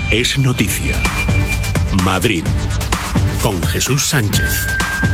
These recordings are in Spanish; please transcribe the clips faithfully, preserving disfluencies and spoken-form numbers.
Es noticia. Madrid, con Jesús Sánchez.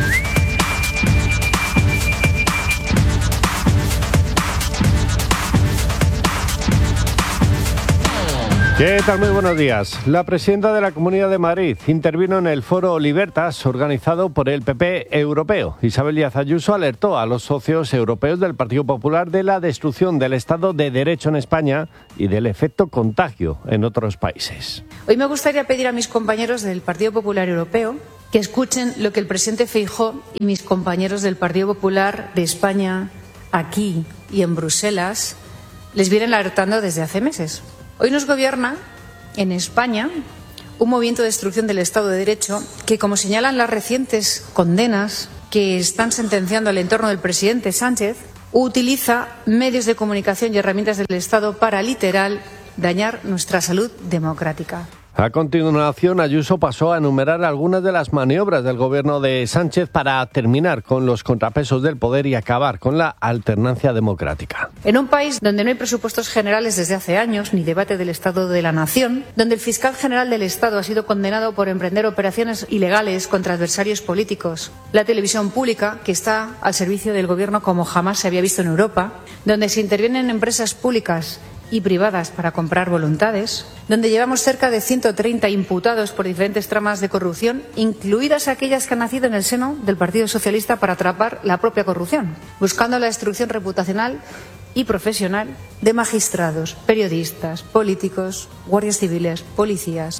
¿Qué tal? Muy buenos días. La presidenta de la Comunidad de Madrid intervino en el foro Libertas organizado por el P P europeo. Isabel Díaz Ayuso alertó a los socios europeos del Partido Popular de la destrucción del Estado de Derecho en España y del efecto contagio en otros países. Hoy me gustaría pedir a mis compañeros del Partido Popular Europeo que escuchen lo que el presidente Feijóo y mis compañeros del Partido Popular de España, aquí y en Bruselas, les vienen alertando desde hace meses. Hoy nos gobierna en España un movimiento de destrucción del Estado de Derecho que, como señalan las recientes condenas que están sentenciando al entorno del presidente Sánchez, utiliza medios de comunicación y herramientas del Estado para, literal, dañar nuestra salud democrática. A continuación, Ayuso pasó a enumerar algunas de las maniobras del gobierno de Sánchez para terminar con los contrapesos del poder y acabar con la alternancia democrática. En un país donde no hay presupuestos generales desde hace años, ni debate del Estado de la Nación, donde el fiscal general del Estado ha sido condenado por emprender operaciones ilegales contra adversarios políticos, la televisión pública, que está al servicio del gobierno como jamás se había visto en Europa, donde se intervienen empresas públicas y privadas para comprar voluntades, donde llevamos cerca de ciento treinta imputados por diferentes tramas de corrupción, incluidas aquellas que han nacido en el seno del Partido Socialista para atrapar la propia corrupción, buscando la destrucción reputacional y profesional de magistrados, periodistas, políticos, guardias civiles, policías.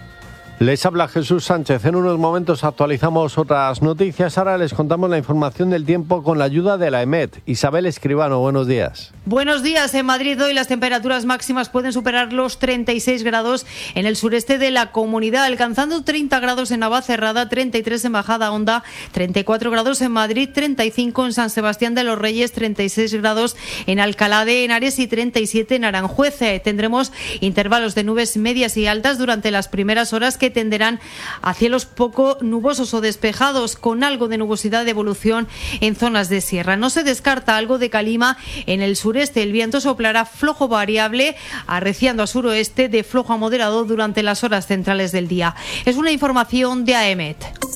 Les habla Jesús Sánchez. En unos momentos actualizamos otras noticias. Ahora les contamos la información del tiempo con la ayuda de la EMET. Isabel Escribano, buenos días. Buenos días. En Madrid hoy las temperaturas máximas pueden superar los treinta y seis grados en el sureste de la comunidad, alcanzando treinta grados en Navacerrada, treinta y tres en Majadahonda, treinta y cuatro grados en Madrid, treinta y cinco en San Sebastián de los Reyes, treinta y seis grados en Alcalá de Henares y treinta y siete en Aranjuez. Tendremos intervalos de nubes medias y altas durante las primeras horas que tenderán a cielos poco nubosos o despejados, con algo de nubosidad de evolución en zonas de sierra. No se descarta algo de calima en el sureste. El viento soplará flojo variable, arreciando a suroeste de flojo a moderado durante las horas centrales del día. Es una información de AEMET.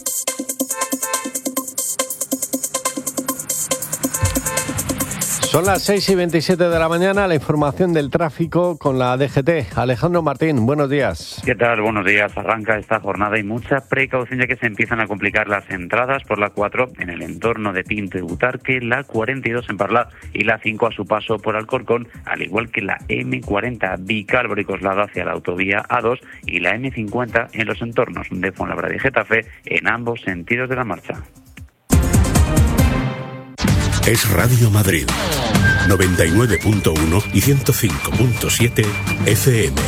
Son las seis y veintisiete de la mañana, la información del tráfico con la D G T. Alejandro Martín, buenos días. ¿Qué tal? Buenos días. Arranca esta jornada y mucha precaución ya que se empiezan a complicar las entradas por la cuatro en el entorno de Pinto y Butarque, la cuarenta y dos en Parla y la cinco a su paso por Alcorcón, al igual que la eme cuarenta Vicálvaro y Coslada hacia la autovía A dos y la eme cincuenta en los entornos de Fuenlabrada y Getafe en ambos sentidos de la marcha. Es Radio Madrid, noventa y nueve punto uno y ciento cinco punto siete F M.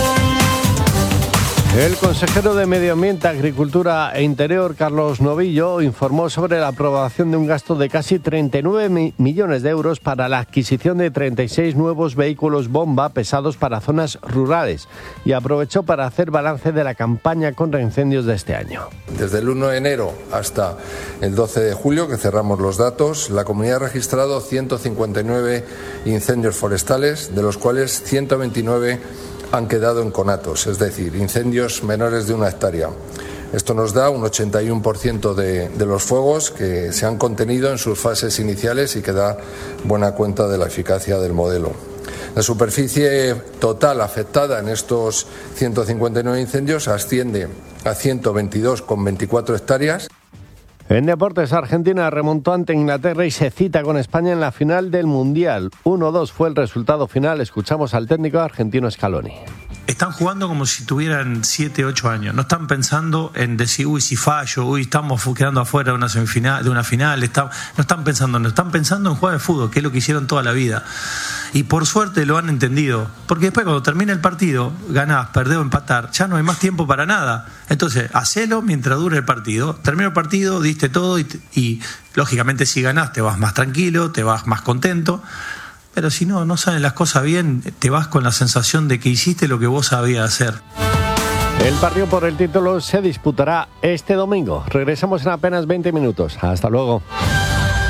El consejero de Medio Ambiente, Agricultura e Interior, Carlos Novillo, informó sobre la aprobación de un gasto de casi treinta y nueve millones de euros para la adquisición de treinta y seis nuevos vehículos bomba pesados para zonas rurales y aprovechó para hacer balance de la campaña contra incendios de este año. Desde el uno de enero hasta el doce de julio, que cerramos los datos, la comunidad ha registrado ciento cincuenta y nueve incendios forestales, de los cuales ciento veintinueve han quedado en conatos, es decir, incendios menores de una hectárea. Esto nos da un ochenta y uno por ciento de, de los fuegos que se han contenido en sus fases iniciales y que da buena cuenta de la eficacia del modelo. La superficie total afectada en estos ciento cincuenta y nueve incendios asciende a ciento veintidós coma veinticuatro hectáreas. En deportes, Argentina remontó ante Inglaterra y se cita con España en la final del Mundial. uno dos fue el resultado final. Escuchamos al técnico argentino Scaloni. Están jugando como si tuvieran siete, ocho años. No están pensando en decir, uy, si fallo, uy, estamos quedando afuera de una semifinal, de una final. Está, no están pensando, no están pensando en jugar al fútbol, que es lo que hicieron toda la vida. Y por suerte lo han entendido. Porque después cuando termina el partido, ganás, perdés o empatar, ya no hay más tiempo para nada. Entonces, hacelo mientras dure el partido. Termina el partido, diste todo y, y lógicamente si ganás te vas más tranquilo, te vas más contento. Pero si no, no salen las cosas bien, te vas con la sensación de que hiciste lo que vos sabías hacer. El partido por el título se disputará este domingo. Regresamos en apenas veinte minutos. Hasta luego.